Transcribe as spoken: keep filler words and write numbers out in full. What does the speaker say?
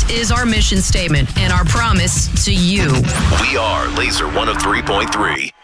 This is our mission statement and our promise to you. We are Laser one oh three point three.